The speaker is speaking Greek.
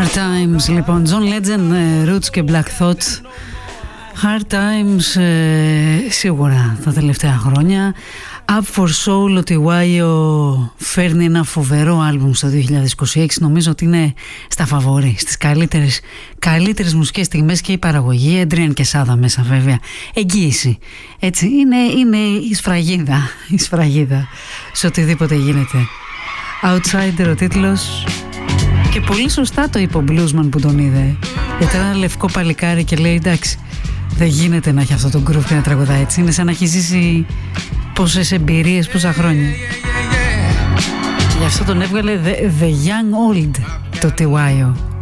Hard Times, λοιπόν, John Legend, Roots και Black Thought. Hard Times, σίγουρα τα τελευταία χρόνια. Up for Soul, ο Tiwayo φέρνει ένα φοβερό άλμπουμ στο 2026. Νομίζω ότι είναι στα φαβορί, στις καλύτερες μουσικές στιγμές και η παραγωγή. Adrian Quesada μέσα, βέβαια. Εγγύηση. Έτσι, είναι η σφραγίδα σε οτιδήποτε γίνεται. Outsider ο τίτλος. Και πολύ σωστά το είπε ο Bluesman που τον είδε. Γιατί ένα λευκό παλικάρι και λέει εντάξει, δεν γίνεται να έχει αυτό το groove και να τραγουδάει έτσι. Είναι σαν να έχει ζήσει πόσες εμπειρίες, πόσα χρόνια. Γι' αυτό τον έβγαλε The Young Old το Tiwayo.